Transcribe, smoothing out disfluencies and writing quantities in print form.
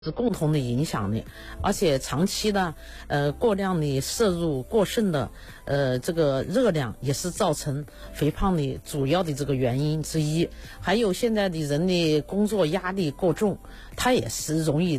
是共同的影响的，而且长期的过量的摄入过剩的这个热量也是造成肥胖的主要的这个原因之一。还有现在的人的工作压力过重，它也是容易